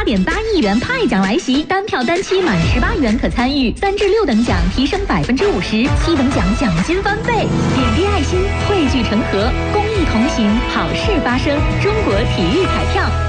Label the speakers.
Speaker 1: 8.8亿元派奖来袭，单票单期满18元可参与，3至6等奖提升50%，7等奖奖金翻倍。点滴爱心，汇聚成河，公益同行，好事发生。中国体育彩票。